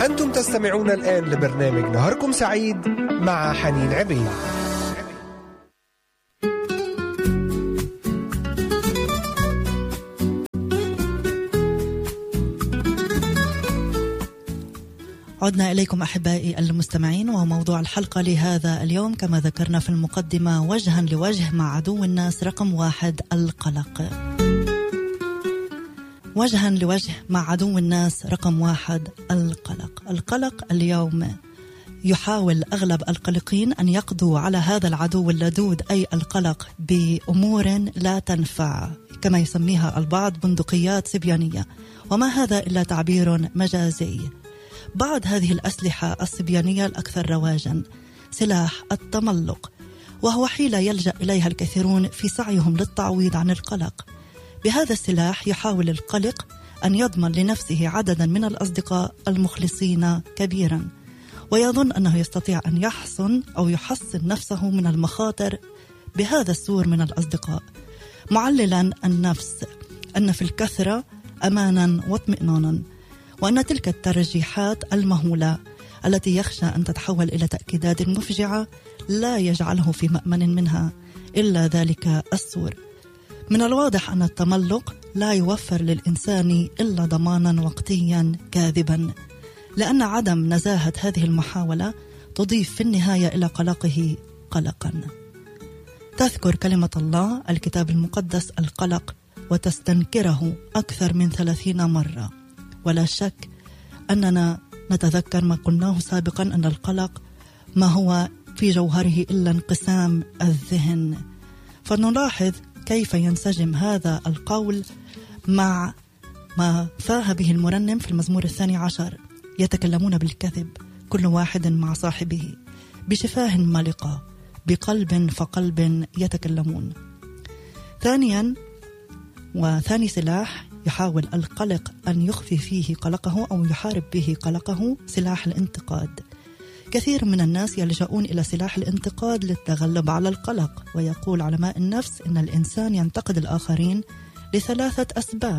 أنتم تستمعون الآن لبرنامج نهاركم سعيد مع حنين عبيد. عدنا إليكم أحبائي المستمعين، وموضوع الحلقة لهذا اليوم كما ذكرنا في المقدمة وجها لوجه مع عدو الناس رقم 1 القلق. وجها لوجه مع عدو الناس رقم 1 القلق. القلق اليوم يحاول أغلب القلقين أن يقضوا على هذا العدو اللدود أي القلق بأمور لا تنفع، كما يسميها البعض بندقيات صبيانية، وما هذا إلا تعبير مجازي. بعض هذه الأسلحة الصبيانية الأكثر رواجا سلاح التملق، وهو حيلة يلجأ إليها الكثيرون في سعيهم للتعويض عن القلق. بهذا السلاح يحاول القلق أن يضمن لنفسه عددا من الأصدقاء المخلصين كبيرا، ويظن أنه يستطيع أن يحصن يحصن نفسه من المخاطر بهذا السور من الأصدقاء، معللا النفس أن في الكثرة أمانا واطمئنانا، وأن تلك الترجيحات المهولة التي يخشى أن تتحول إلى تأكيدات مفجعة لا يجعله في مأمن منها إلا ذلك السور. من الواضح أن التملق لا يوفر للإنسان إلا ضمانا وقتيا كاذبا، لأن عدم نزاهة هذه المحاولة تضيف في النهاية إلى قلقه قلقا. تذكر كلمة الله الكتاب المقدس القلق وتستنكره أكثر من 30 مرة، ولا شك أننا نتذكر ما قلناه سابقا أن القلق ما هو في جوهره إلا انقسام الذهن. فنلاحظ كيف ينسجم هذا القول مع ما فاه به المرنم في المزمور 12: يتكلمون بالكذب كل واحد مع صاحبه، بشفاه ملقة بقلب فقلب يتكلمون. ثانيا وثاني سلاح يحاول القلق أن يخفي فيه قلقه أو يحارب به قلقه سلاح الانتقاد. كثير من الناس يلجؤون إلى سلاح الانتقاد للتغلب على القلق، ويقول علماء النفس إن الإنسان ينتقد الآخرين ل3 أسباب.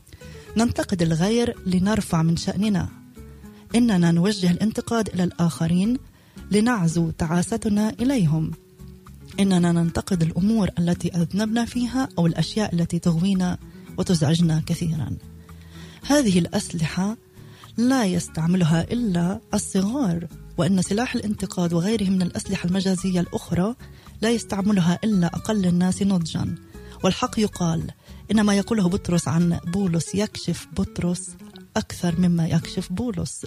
ننتقد الغير لنرفع من شأننا، إننا نوجه الانتقاد إلى الآخرين لنعزو تعاستنا إليهم، إننا ننتقد الأمور التي أذنبنا فيها أو الأشياء التي تغوينا وتزعجنا كثيرا. هذه الأسلحة لا يستعملها إلا الصغار، وإن سلاح الانتقاد وغيره من الأسلحة المجازية الأخرى لا يستعملها إلا أقل الناس نضجا. والحق يقال إن ما يقوله بطرس عن بولس يكشف بطرس أكثر مما يكشف بولس،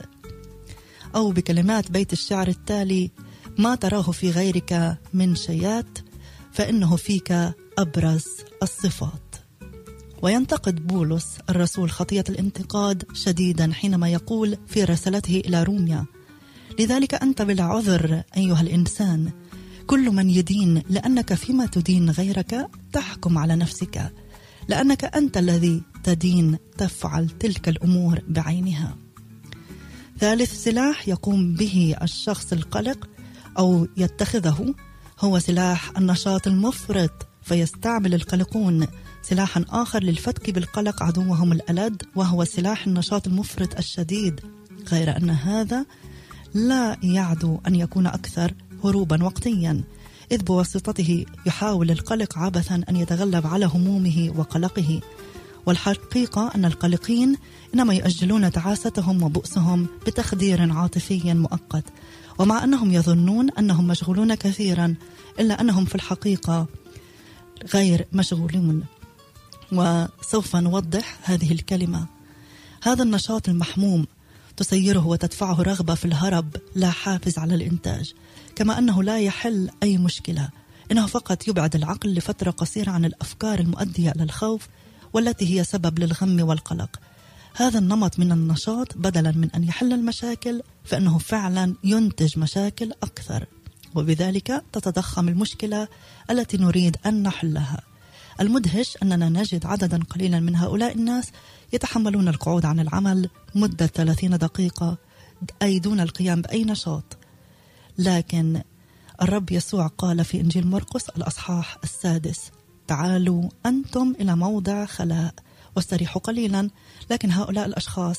أو بكلمات بيت الشعر التالي: ما تراه في غيرك من شيات فإنه فيك أبرز الصفات. وينتقد بولس الرسول خطية الانتقاد شديدا حينما يقول في رسالته إلى روميا: لذلك أنت بلا عذر أيها الإنسان، كل من يدين، لأنك فيما تدين غيرك تحكم على نفسك، لأنك أنت الذي تدين تفعل تلك الأمور بعينها. ثالث سلاح يقوم به الشخص القلق أو يتخذه هو سلاح النشاط المفرط، فيستعمل القلقون سلاحا آخر للفتك بالقلق عدوهم الألد، وهو سلاح النشاط المفرط الشديد، غير أن هذا لا يعدو أن يكون أكثر هروبا وقتيا، إذ بواسطته يحاول القلق عبثا أن يتغلب على همومه وقلقه. والحقيقة أن القلقين إنما يؤجلون تعاستهم وبؤسهم بتخدير عاطفي مؤقت، ومع أنهم يظنون أنهم مشغولون كثيرا إلا أنهم في الحقيقة غير مشغولون. وسوف نوضح هذه الكلمة. هذا النشاط المحموم تسيره وتدفعه رغبة في الهرب لا حافز على الإنتاج، كما أنه لا يحل أي مشكلة، إنه فقط يبعد العقل لفترة قصيرة عن الأفكار المؤدية إلى الخوف والتي هي سبب للغم والقلق. هذا النمط من النشاط بدلا من أن يحل المشاكل فإنه فعلا ينتج مشاكل أكثر، وبذلك تتضخم المشكلة التي نريد أن نحلها. المدهش أننا نجد عددا قليلا من هؤلاء الناس يتحملون القعود عن العمل مدة 30 دقيقة أي دون القيام بأي نشاط. لكن الرب يسوع قال في إنجيل مرقس الأصحاح 6: تعالوا أنتم إلى موضع خلاء واستريحوا قليلا. لكن هؤلاء الأشخاص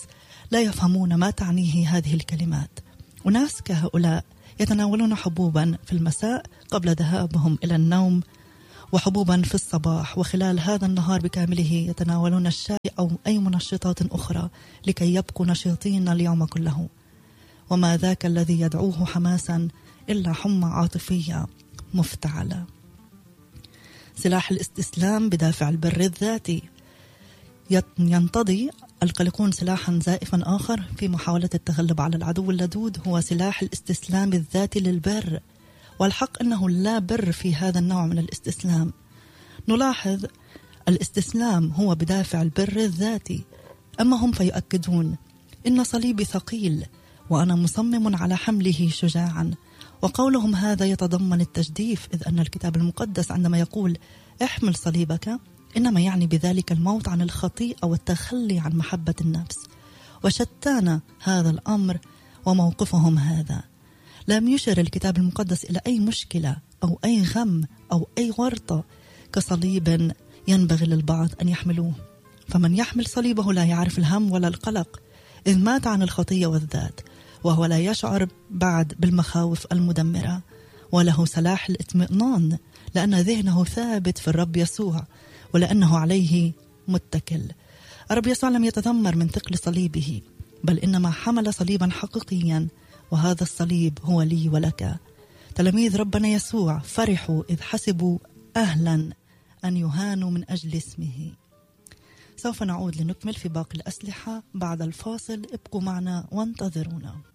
لا يفهمون ما تعنيه هذه الكلمات. وناس كهؤلاء يتناولون حبوبا في المساء قبل ذهابهم إلى النوم، وحبوبا في الصباح، وخلال هذا النهار بكامله يتناولون الشاي أو أي منشطات أخرى لكي يبقوا نشيطين اليوم كله. وما ذاك الذي يدعوه حماسا إلا حمى عاطفية مفتعلة. سلاح الاستسلام بدافع البر الذاتي. ينتضي القلقون سلاحا زائفا آخر في محاولة التغلب على العدو اللدود، هو سلاح الاستسلام الذاتي للبر. والحق أنه لا بر في هذا النوع من الاستسلام. نلاحظ الاستسلام هو بدافع البر الذاتي، أما هم فيؤكدون إن صليبي ثقيل وأنا مصمم على حمله شجاعا. وقولهم هذا يتضمن التجديف، إذ أن الكتاب المقدس عندما يقول احمل صليبك إنما يعني بذلك الموت عن الخطيئة والتخلي عن محبة النفس. وشتان هذا الأمر وموقفهم هذا. لم يشر الكتاب المقدس إلى أي مشكلة أو أي غم أو أي ورطة كصليب ينبغي للبعض أن يحملوه. فمن يحمل صليبه لا يعرف الهم ولا القلق، إذ مات عن الخطية والذات، وهو لا يشعر بعد بالمخاوف المدمرة، وله سلاح الاطمئنان لأن ذهنه ثابت في الرب يسوع ولأنه عليه متكل. الرب يسوع لم يتذمر من ثقل صليبه، بل إنما حمل صليبا حقيقيا، وهذا الصليب هو لي ولك. تلاميذ ربنا يسوع فرحوا إذ حسبوا أهلا أن يهانوا من أجل اسمه. سوف نعود لنكمل في باقي الأسلحة بعد الفاصل. ابقوا معنا وانتظرونا.